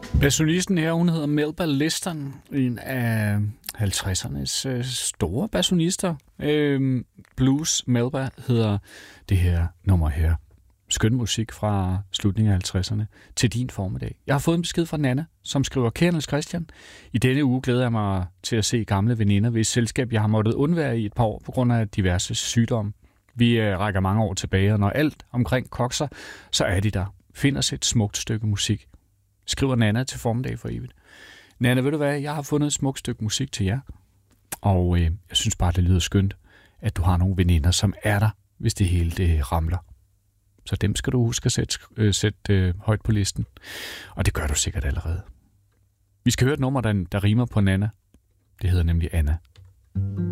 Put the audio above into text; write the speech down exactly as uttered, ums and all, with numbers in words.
Basunisten her, hun hedder Melba Liston, en af halvtredsernes øh, store basunister. Øh, Blues Melba hedder det her nummer her. Skøn musik fra slutningen af halvtredserne til din formiddag. Jeg har fået en besked fra Nana, som skriver: Kære Niels Christian, i denne uge glæder jeg mig til at se gamle veninder, hvis selskab jeg har måttet undvære i et par år på grund af diverse sygdomme. Vi øh, rækker mange år tilbage, og når alt omkring kokser, så er de der. Find os et smukt stykke musik. Skriver Nana til formiddag for evigt. Nana, ved du hvad? Jeg har fundet et smukt stykke musik til jer. Og øh, jeg synes bare, det lyder skønt, at du har nogle veninder, som er der, hvis det hele det ramler. Så dem skal du huske at sætte, øh, sætte øh, højt på listen. Og det gør du sikkert allerede. Vi skal høre et nummer, der, der rimer på Nana. Det hedder nemlig Anna.